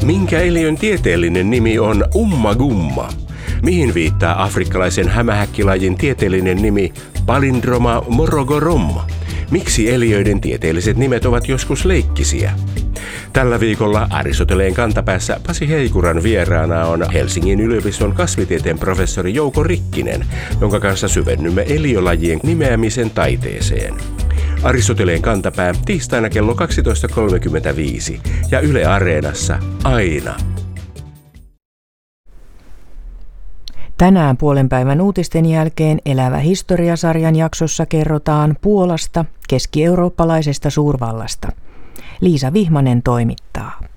Minkä eliön tieteellinen nimi on Ummagumma? Mihin viittaa afrikkalaisen hämähäkkilajin tieteellinen nimi Palindroma morogorom? Miksi eliöiden tieteelliset nimet ovat joskus leikkisiä? Tällä viikolla Aristoteleen kantapäässä Pasi Heikuran vieraana on Helsingin yliopiston kasvitieteen professori Jouko Rikkinen, jonka kanssa syvennymme eliölajien nimeämisen taiteeseen. Aristoteleen kantapää tiistaina kello 12.35 ja Yle Areenassa aina. Tänään puolenpäivän uutisten jälkeen Elävä historiasarjan jaksossa kerrotaan Puolasta, keski-eurooppalaisesta suurvallasta. Liisa Vihmanen toimittaa.